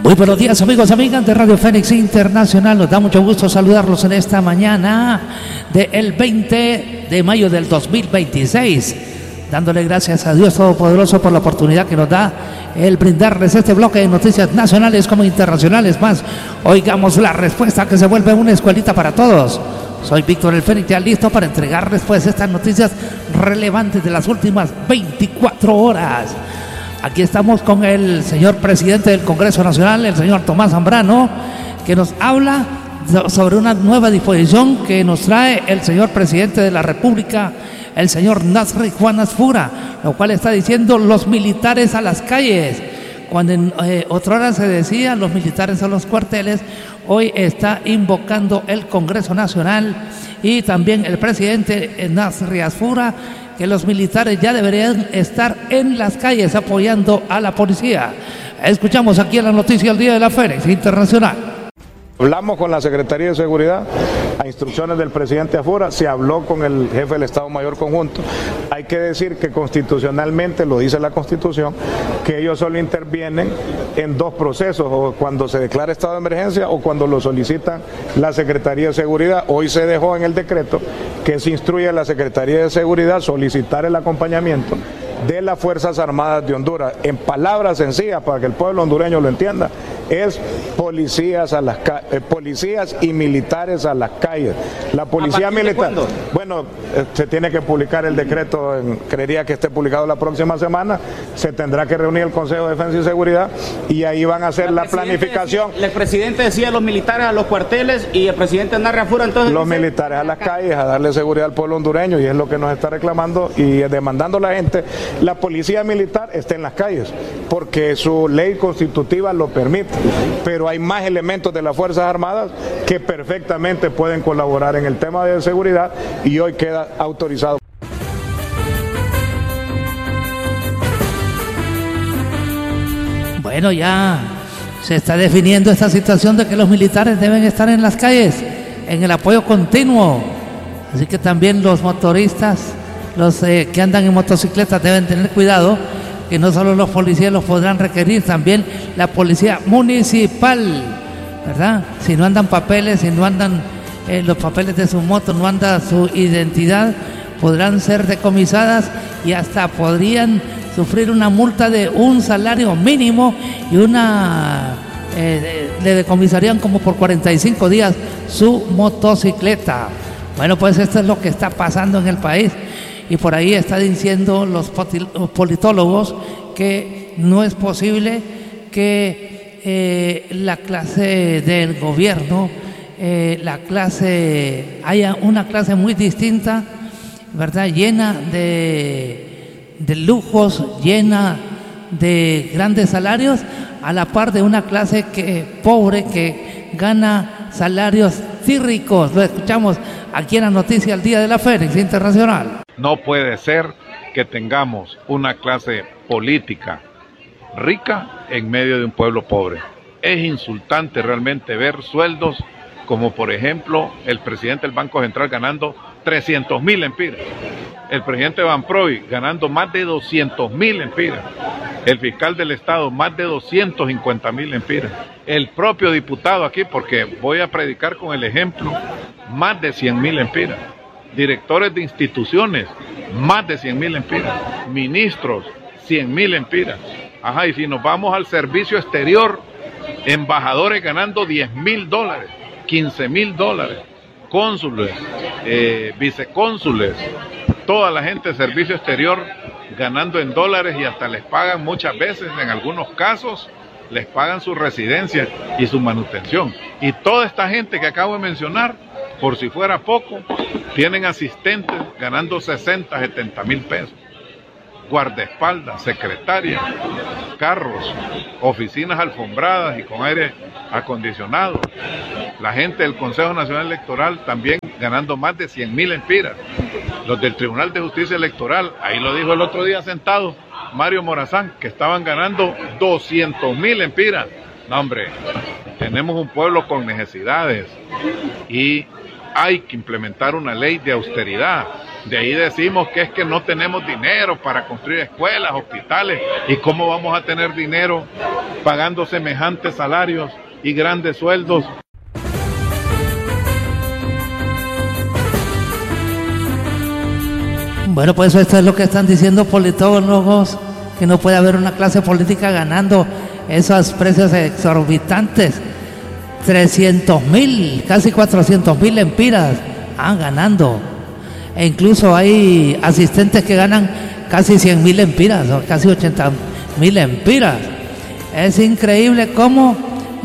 Muy buenos días, amigos y amigas de Radio Fénix Internacional. Nos da mucho gusto saludarlos en esta mañana del 20 de mayo del 2026. Dándole gracias a Dios Todopoderoso por la oportunidad que nos da el brindarles este bloque de noticias nacionales como internacionales más. Oigamos la respuesta que se vuelve una escuelita para todos. Soy Víctor El Fénix, ya listo para entregarles pues estas noticias relevantes de las últimas 24 horas. Aquí estamos con el señor presidente del Congreso Nacional, el señor Tomás Zambrano, que nos habla sobre una nueva disposición que nos trae el señor presidente de la República, el señor Nasri Juan Asfura, lo cual está diciendo los militares a las calles. Cuando en otra hora se decía los militares a los cuarteles, hoy está invocando el Congreso Nacional y también el presidente Nasri Asfura, que los militares ya deberían estar en las calles apoyando a la policía. Escuchamos aquí en la noticia del día de la Fénix Internacional. Hablamos con la Secretaría de Seguridad, a instrucciones del presidente Asfura, se habló con el jefe del Estado Mayor Conjunto. Hay que decir que constitucionalmente, lo dice la Constitución, que ellos solo intervienen en dos procesos, o cuando se declara estado de emergencia o cuando lo solicitan la Secretaría de Seguridad. Hoy se dejó en el decreto que se instruye a la Secretaría de Seguridad solicitar el acompañamiento de las Fuerzas Armadas de Honduras. En palabras sencillas, para que el pueblo hondureño lo entienda, es policías y militares a las calles. La policía militar. Bueno, se tiene que publicar el decreto, creería que esté publicado la próxima semana. Se tendrá que reunir el Consejo de Defensa y Seguridad y ahí van a hacer la planificación. El presidente decía los militares a los cuarteles y el presidente Nasri Asfura entonces los militares a las calles, a darle seguridad al pueblo hondureño, y es lo que nos está reclamando y demandando la gente. La policía militar está en las calles porque su ley constitutiva lo permite, pero hay más elementos de las Fuerzas Armadas que perfectamente pueden colaborar en el tema de seguridad y hoy queda autorizado. Bueno, ya se está definiendo esta situación de que los militares deben estar en las calles, en el apoyo continuo. Así que también los motoristas, los que andan en motocicletas deben tener cuidado, que no solo los policías los podrán requerir, también la policía municipal, ¿verdad? Si no andan papeles, si no andan los papeles de su moto, no anda su identidad, podrán ser decomisadas y hasta podrían sufrir una multa de un salario mínimo y le decomisarían como por 45 días su motocicleta. Bueno, pues esto es lo que está pasando en el país. Y por ahí están diciendo los politólogos que no es posible que la clase del gobierno, haya una clase muy distinta, ¿verdad? Llena de lujos, llena de grandes salarios, a la par de una clase pobre que gana salarios ricos. Lo escuchamos aquí en la noticia del día de la Fénix Internacional. No puede ser que tengamos una clase política rica en medio de un pueblo pobre. Es insultante realmente ver sueldos como, por ejemplo, el presidente del Banco Central ganando 300,000 lempiras, el presidente Van Proy ganando más de 200,000 lempiras, el fiscal del Estado más de 250,000 lempiras, el propio diputado aquí, porque voy a predicar con el ejemplo, más de 100,000 lempiras. Directores de instituciones, más de 100,000 lempiras, ministros, 100,000 lempiras. Ajá, y si nos vamos al servicio exterior, embajadores ganando $10,000, $15,000, cónsules, vicecónsules, toda la gente de servicio exterior ganando en dólares y hasta les pagan muchas veces, en algunos casos, les pagan su residencia y su manutención. Y toda esta gente que acabo de mencionar, por si fuera poco, tienen asistentes ganando 60, 70,000 pesos. Guardaespaldas, secretarias, carros, oficinas alfombradas y con aire acondicionado. La gente del Consejo Nacional Electoral también ganando más de 100,000 lempiras. Los del Tribunal de Justicia Electoral, ahí lo dijo el otro día sentado Mario Morazán, que estaban ganando 200,000 lempiras. No, hombre, tenemos un pueblo con necesidades y hay que implementar una ley de austeridad. De ahí decimos que es que no tenemos dinero para construir escuelas, hospitales, y cómo vamos a tener dinero pagando semejantes salarios y grandes sueldos. Bueno, pues esto es lo que están diciendo politólogos, que no puede haber una clase política ganando esos precios exorbitantes. 300,000, casi 400,000 lempiras ganando. E incluso hay asistentes que ganan casi 100,000 lempiras, o casi 80,000 lempiras. Es increíble cómo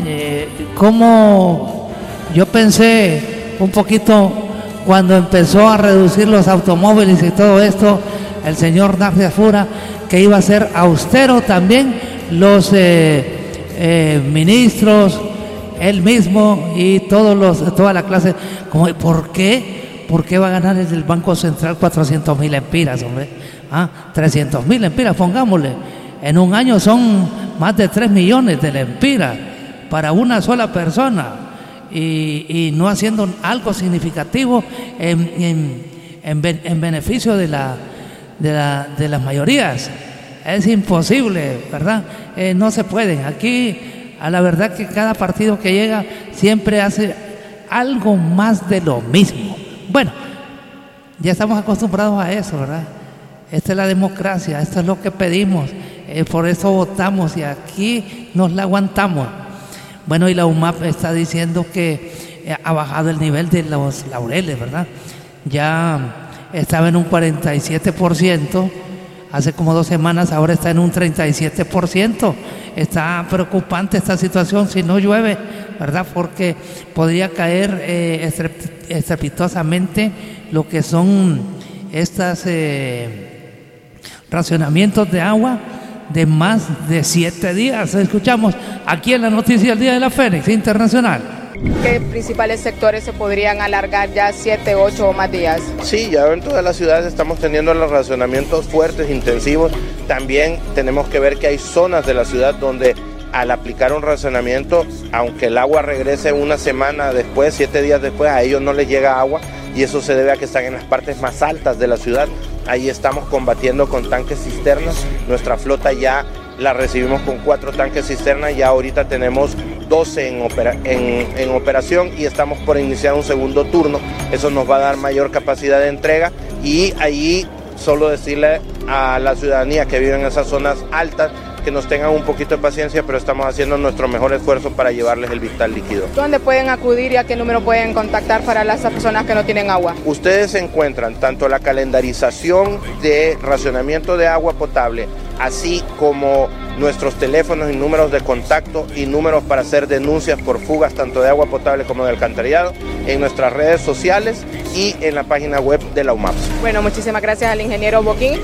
yo pensé un poquito cuando empezó a reducir los automóviles y todo esto, el señor Narcia Fura, que iba a ser austero también los ministros, él mismo y toda la clase. ¿Por qué? ¿Por qué va a ganar el Banco Central 400,000 lempiras, hombre? 300,000 lempiras, pongámosle. En un año son más de 3 millones de lempiras para una sola persona, y no haciendo algo significativo en beneficio de las mayorías. Es imposible, ¿verdad? No se pueden. Aquí, a la verdad que cada partido que llega siempre hace algo más de lo mismo. Bueno, ya estamos acostumbrados a eso, ¿verdad? Esta es la democracia, esto es lo que pedimos, por eso votamos y aquí nos la aguantamos. Bueno, y la UMAP está diciendo que ha bajado el nivel de los laureles, ¿verdad? Ya estaba en un 47%, hace como 2 semanas, ahora está en un 37%. Está preocupante esta situación si no llueve, ¿verdad? Porque podría caer estrepitosamente lo que son estos racionamientos de agua de más de 7 días. Escuchamos aquí en la noticia del Día de la Fénix Internacional. ¿Qué principales sectores se podrían alargar ya 7, 8 o más días? Sí, ya en todas las ciudades estamos teniendo los racionamientos fuertes, intensivos. También tenemos que ver que hay zonas de la ciudad donde al aplicar un racionamiento, aunque el agua regrese una semana después, 7 días después, a ellos no les llega agua, y eso se debe a que están en las partes más altas de la ciudad. Ahí estamos combatiendo con tanques cisternas. Nuestra flota ya la recibimos con 4 tanques cisternas, ya ahorita tenemos 12 en operación y estamos por iniciar un segundo turno. Eso nos va a dar mayor capacidad de entrega, y ahí solo decirle a la ciudadanía que vive en esas zonas altas que nos tengan un poquito de paciencia, pero estamos haciendo nuestro mejor esfuerzo para llevarles el vital líquido. ¿Dónde pueden acudir y a qué número pueden contactar para las personas que no tienen agua? Ustedes encuentran tanto la calendarización de racionamiento de agua potable, así como nuestros teléfonos y números de contacto y números para hacer denuncias por fugas tanto de agua potable como de alcantarillado en nuestras redes sociales y en la página web de la UMAP. Bueno, muchísimas gracias al ingeniero Boquín.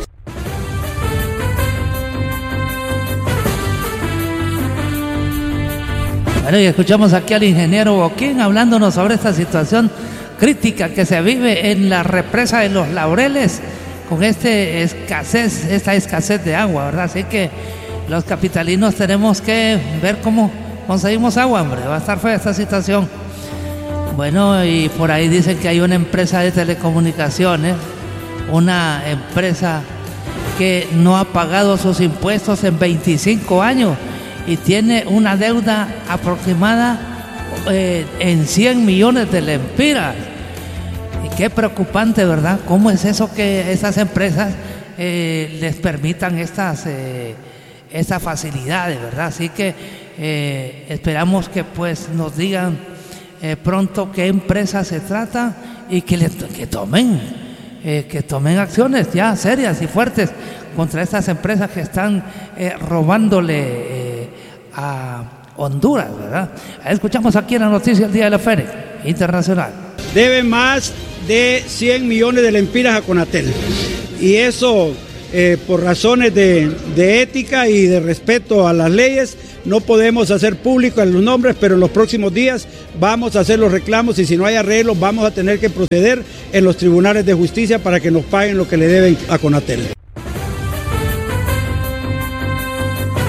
Bueno, y escuchamos aquí al ingeniero Boquín hablándonos sobre esta situación crítica que se vive en la represa de Los Laureles con esta escasez de agua, ¿verdad? Así que los capitalinos tenemos que ver cómo conseguimos agua, hombre. Va a estar fea esta situación. Bueno, y por ahí dicen que hay una empresa de telecomunicaciones, una empresa que no ha pagado sus impuestos en 25 años y tiene una deuda aproximada en 100 millones de lempiras. Y qué preocupante, ¿verdad? ¿Cómo es eso que estas empresas les permitan estas facilidades, ¿verdad? Así que esperamos que pues nos digan pronto qué empresa se trata y que tomen acciones ya serias y fuertes contra estas empresas que están robándole a Honduras, ¿verdad? Escuchamos aquí en la noticia del Día de la Fénix Internacional. Debe más de 100 millones de lempiras a Conatel, y eso por razones de ética y de respeto a las leyes no podemos hacer públicos los nombres, pero en los próximos días vamos a hacer los reclamos, y si no hay arreglos vamos a tener que proceder en los tribunales de justicia para que nos paguen lo que le deben a Conatel.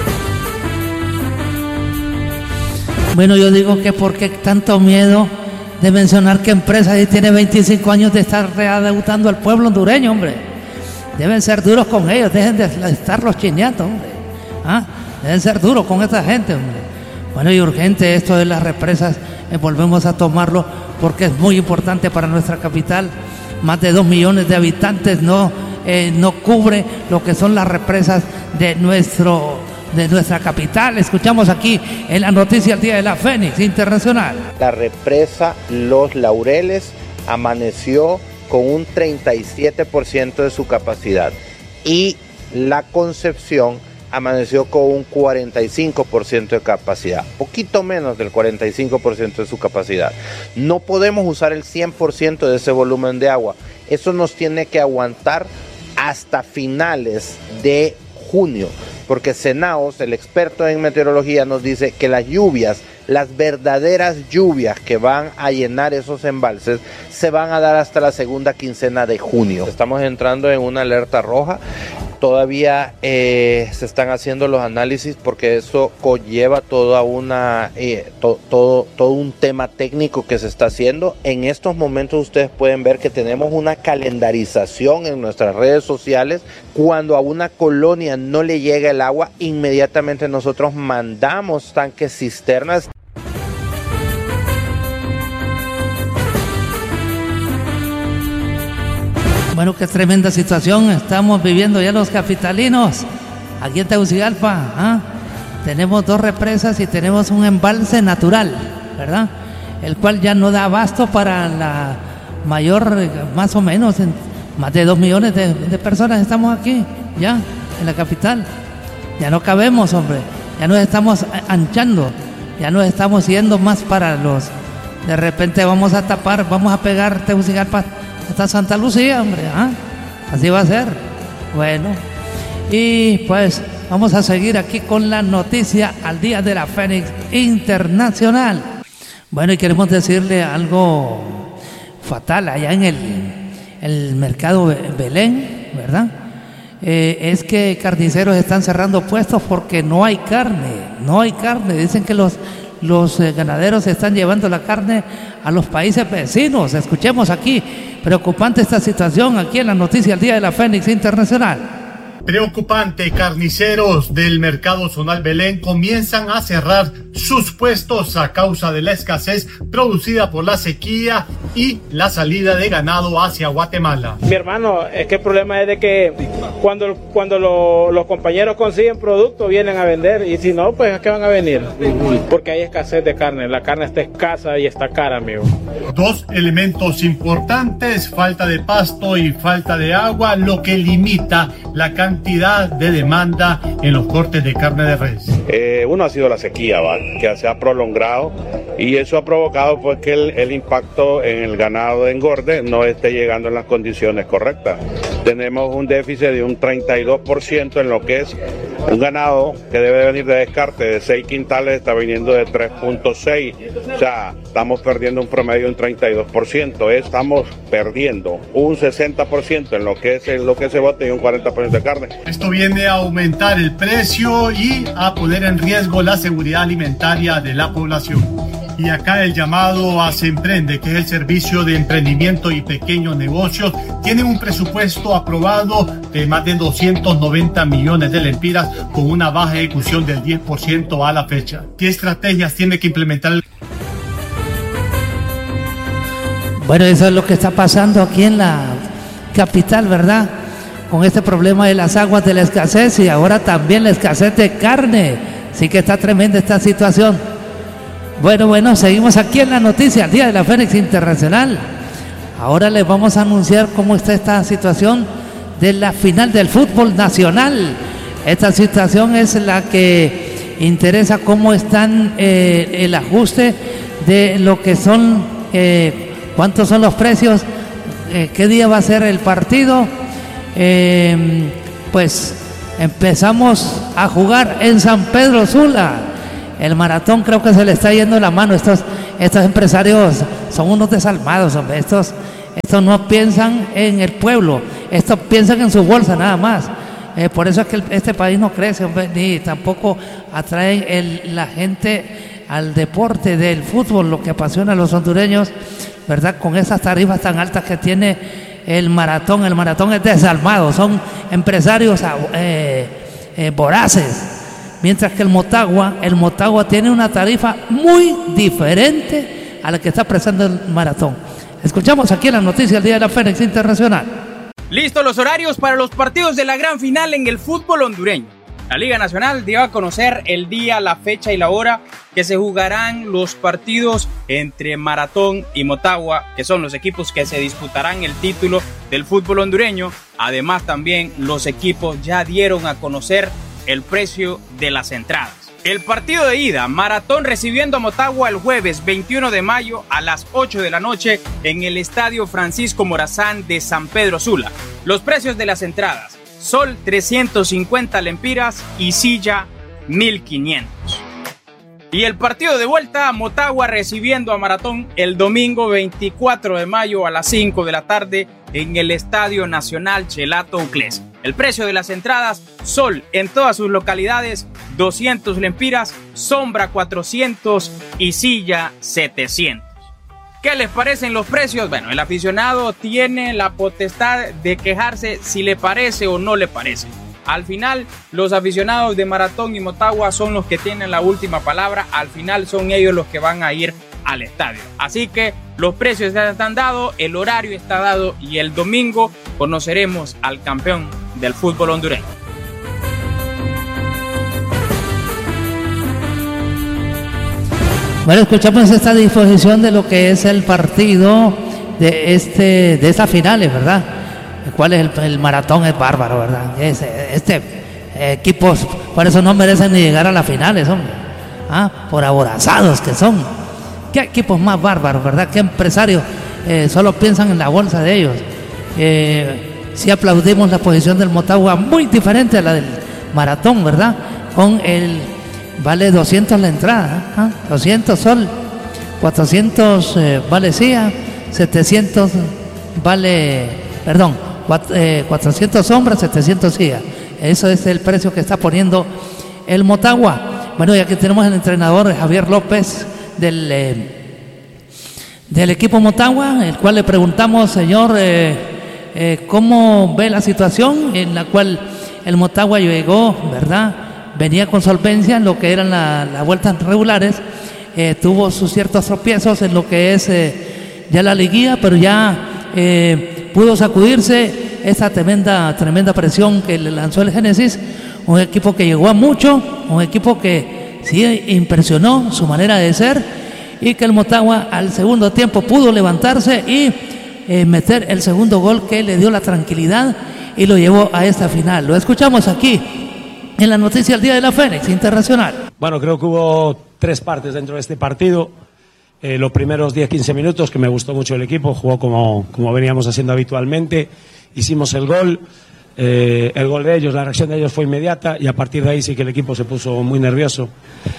Bueno, yo digo que por qué tanto miedo de mencionar que empresa ahí tiene 25 años de estar readeutando al pueblo hondureño, hombre. Deben ser duros con ellos, dejen de estarlos chineando, hombre. Deben ser duros con esta gente, hombre. Bueno, y urgente esto de las represas, volvemos a tomarlo porque es muy importante para nuestra capital. Más de 2 millones de habitantes no cubre lo que son las represas de nuestra capital. Escuchamos aquí en la noticia el día de la Fénix Internacional. La represa Los Laureles amaneció con un 37% de su capacidad y la Concepción amaneció con un 45% de capacidad, poquito menos del 45% de su capacidad. No podemos usar el 100% de ese volumen de agua. Eso nos tiene que aguantar hasta finales de junio, porque Senaos, el experto en meteorología, nos dice que las lluvias, las verdaderas lluvias que van a llenar esos embalses, se van a dar hasta la segunda quincena de junio. Estamos entrando en una alerta roja. Todavía se están haciendo los análisis porque eso conlleva todo un tema técnico que se está haciendo. En estos momentos ustedes pueden ver que tenemos una calendarización en nuestras redes sociales. Cuando a una colonia no le llega el agua, inmediatamente nosotros mandamos tanques cisternas. Bueno, qué tremenda situación estamos viviendo ya los capitalinos. Aquí en Tegucigalpa, tenemos 2 represas y tenemos un embalse natural, ¿verdad? El cual ya no da abasto para la mayor, más o menos, más de 2 millones de personas estamos aquí, ya, en la capital. Ya no cabemos, hombre. Ya nos estamos anchando. Ya nos estamos yendo más para los... De repente vamos a tapar, vamos a pegar Tegucigalpa hasta Santa Lucía, hombre, así va a ser. Bueno, y pues vamos a seguir aquí con la noticia al día de la Fénix Internacional. Bueno, y queremos decirle algo fatal allá en el mercado Belén, ¿verdad? Es que carniceros están cerrando puestos porque no hay carne. Dicen que los ganaderos están llevando la carne a los países vecinos. Escuchemos aquí, preocupante esta situación aquí en la noticia al día de la Fénix Internacional. Preocupante, carniceros del mercado zonal Belén comienzan a cerrar sus puestos a causa de la escasez producida por la sequía y la salida de ganado hacia Guatemala. Mi hermano, es que el problema es de que cuando los compañeros consiguen producto vienen a vender, y si no, pues ¿a qué van a venir? Porque hay escasez de carne, la carne está escasa y está cara, amigo. 2 elementos importantes, falta de pasto y falta de agua, lo que limita la cantidad de demanda en los cortes de carne de res. Uno ha sido la sequía, que se ha prolongado, y eso ha provocado pues que el impacto en el ganado de engorde no esté llegando en las condiciones correctas. Tenemos un déficit de un 32% en lo que es un ganado que debe venir de descarte de 6 quintales, está viniendo de 3.6, o sea, estamos perdiendo un promedio de un 32%, estamos perdiendo un 60% en lo que se bote y un 40% de carne. Esto viene a aumentar el precio y a poner en riesgo la seguridad alimentaria de la población. Y acá el llamado a Semprende, que es el servicio de emprendimiento y pequeños negocios, tiene un presupuesto aprobado de más de 290 millones de lempiras con una baja ejecución del 10% a la fecha. ¿Qué estrategias tiene que implementar? Bueno, eso es lo que está pasando aquí en la capital, ¿verdad? Con este problema de las aguas, de la escasez, y ahora también la escasez de carne. Sí que está tremenda esta situación. Bueno, seguimos aquí en la noticia, el día de la Fénix Internacional. Ahora les vamos a anunciar cómo está esta situación de la final del fútbol nacional. Esta situación es la que interesa cómo están el ajuste de lo que son, cuántos son los precios, qué día va a ser el partido. Pues empezamos a jugar en San Pedro Sula. El maratón creo que se le está yendo la mano. Estos empresarios son unos desalmados, hombre. Estos no piensan en el pueblo, estos piensan en su bolsa nada más. Por eso es que este país no crece, hombre, ni tampoco atraen la gente al deporte del fútbol, lo que apasiona a los hondureños, ¿verdad? Con esas tarifas tan altas que tiene el maratón. El maratón es desalmado, son empresarios voraces. Mientras que el Motagua tiene una tarifa muy diferente a la que está prestando el maratón. Escuchamos aquí en las noticias del Día de la Fénix Internacional. Listos los horarios para los partidos de la gran final en el fútbol hondureño. La Liga Nacional dio a conocer el día, la fecha y la hora que se jugarán los partidos entre Maratón y Motagua, que son los equipos que se disputarán el título del fútbol hondureño. Además, también los equipos ya dieron a conocer el precio de las entradas. El partido de ida, Maratón recibiendo a Motagua el jueves 21 de mayo a las 8 de la noche en el Estadio Francisco Morazán de San Pedro Sula. Los precios de las entradas: Sol 350 lempiras y silla 1500. Y el partido de vuelta, Motagua recibiendo a Maratón el domingo 24 de mayo a las 5 de la tarde en el Estadio Nacional Chelato Uclés. El precio de las entradas: Sol en todas sus localidades 200 lempiras, Sombra 400 y silla 700. ¿Qué les parecen los precios? Bueno, el aficionado tiene la potestad de quejarse si le parece o no le parece. Al final, los aficionados de Maratón y Motagua son los que tienen la última palabra. Al final son ellos los que van a ir al estadio. Así que los precios ya están dados, el horario está dado y el domingo conoceremos al campeón del fútbol hondureño. Bueno, escuchamos esta disposición de lo que es el partido de estas finales, ¿verdad? ¿Cuál es el Maratón? Es bárbaro, ¿verdad? Equipos, por eso no merecen ni llegar a las finales, hombre. Por aborazados que son. ¿Qué equipos más bárbaros, verdad? ¿Qué empresarios solo piensan en la bolsa de ellos? Sí aplaudimos la posición del Motagua, muy diferente a la del Maratón, ¿verdad? Con el vale 200 la entrada, 200 Sol, 400 vale silla, 700 vale, 400 Sombra, 700 silla. Eso es el precio que está poniendo el Motagua. Bueno, y aquí tenemos al entrenador Javier López del equipo Motagua, el cual le preguntamos, señor, cómo ve la situación en la cual el Motagua llegó, ¿verdad? Venía con solvencia en lo que eran las vueltas regulares, tuvo sus ciertos tropiezos en lo que es ya la liguilla, pero ya pudo sacudirse esa tremenda presión que le lanzó el Génesis, un equipo que llegó a mucho, un equipo que sí impresionó su manera de ser, y que el Motagua al segundo tiempo pudo levantarse y meter el segundo gol que le dio la tranquilidad y lo llevó a esta final. Lo escuchamos aquí en la noticia del Día de la Fénix Internacional. Bueno, creo que hubo tres partes dentro de este partido. Los primeros 10-15 minutos, que me gustó mucho el equipo, jugó como veníamos haciendo habitualmente. Hicimos el gol de ellos, la reacción de ellos fue inmediata y a partir de ahí sí que el equipo se puso muy nervioso.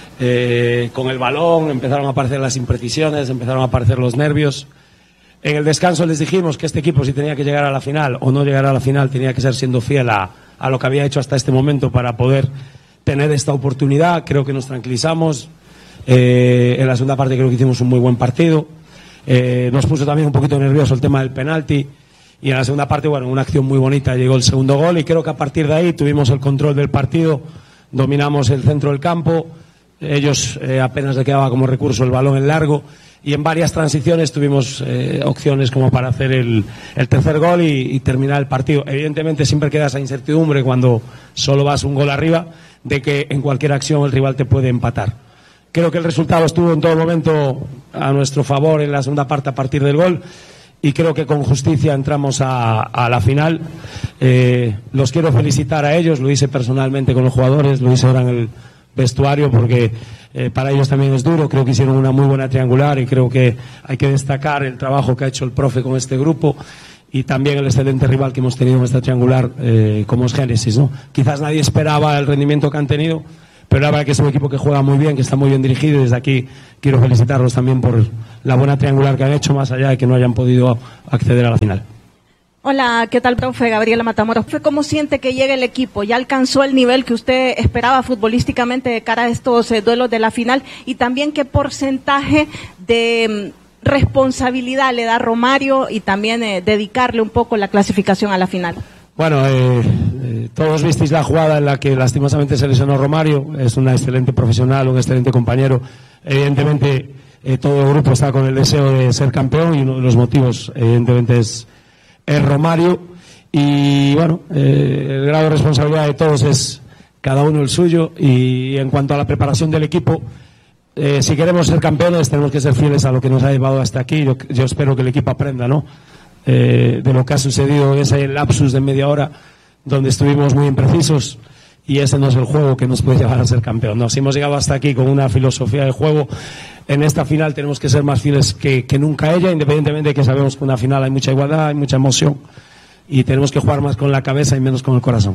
Con el balón empezaron a aparecer las imprecisiones, empezaron a aparecer los nervios. En el descanso les dijimos que este equipo, si tenía que llegar a la final o no llegar a la final, tenía que ser siendo fiel a lo que había hecho hasta este momento para poder tener esta oportunidad. Creo que nos tranquilizamos. En la segunda parte creo que hicimos un muy buen partido. Nos puso también un poquito nervioso el tema del penalti. Y en la segunda parte, bueno, una acción muy bonita, llegó el segundo gol y creo que a partir de ahí tuvimos el control del partido, dominamos el centro del campo. Ellos apenas le quedaba como recurso el balón en largo y en varias transiciones tuvimos opciones como para hacer el tercer gol y terminar el partido. Evidentemente siempre queda esa incertidumbre cuando solo vas un gol arriba de que en cualquier acción el rival te puede empatar. Creo que el resultado estuvo en todo momento a nuestro favor en la segunda parte a partir del gol y creo que con justicia entramos a la final. Los quiero felicitar a ellos, lo hice personalmente con los jugadores, lo hice ahora en el vestuario porque para ellos también es duro. Creo que hicieron una muy buena triangular y creo que hay que destacar el trabajo que ha hecho el profe con este grupo y también el excelente rival que hemos tenido en esta triangular como es Génesis, ¿no? Quizás nadie esperaba el rendimiento que han tenido, pero la verdad que es un equipo que juega muy bien, que está muy bien dirigido y desde aquí quiero felicitarlos también por la buena triangular que han hecho, más allá de que no hayan podido acceder a la final. Hola, ¿qué tal, profe? Gabriela Matamoros. ¿Cómo siente que llega el equipo? ¿Ya alcanzó el nivel que usted esperaba futbolísticamente de cara a estos duelos de la final? Y también, ¿qué porcentaje de responsabilidad le da Romario y también dedicarle un poco la clasificación a la final? Bueno, todos visteis la jugada en la que lastimosamente se lesionó Romario. Es una excelente profesional, un excelente compañero. Evidentemente, todo el grupo está con el deseo de ser campeón y uno de los motivos, evidentemente, es Romario. Y bueno, el grado de responsabilidad de todos es cada uno el suyo. Y en cuanto a la preparación del equipo, si queremos ser campeones tenemos que ser fieles a lo que nos ha llevado hasta aquí. Yo espero que el equipo aprenda, ¿no? De lo que ha sucedido en ese lapsus de media hora donde estuvimos muy imprecisos, y ese no es el juego que nos puede llevar a ser campeón, ¿no? Si hemos llegado hasta aquí con una filosofía de juego, en esta final tenemos que ser más fieles que nunca ella, independientemente de que sabemos que en una final hay mucha igualdad, hay mucha emoción, y tenemos que jugar más con la cabeza y menos con el corazón.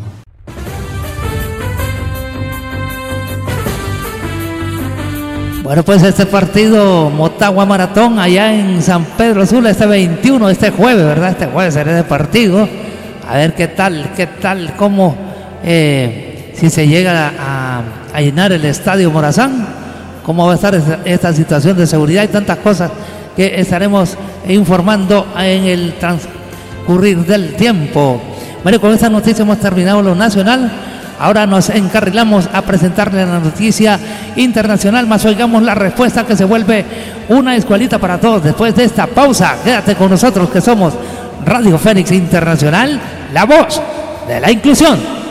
Bueno, pues este partido Motagua Maratón allá en San Pedro Sula, este 21, este jueves, ¿verdad? Este jueves será de partido. A ver qué tal, cómo, si se llega a llenar el estadio Morazán, cómo va a estar esta situación de seguridad y tantas cosas que estaremos informando en el transcurrir del tiempo. Bueno, con esta noticia hemos terminado lo nacional. Ahora nos encarrilamos a presentarle la noticia internacional, más oigamos la respuesta que se vuelve una escuelita para todos. Después de esta pausa, quédate con nosotros que somos Radio Fénix Internacional, la voz de la inclusión.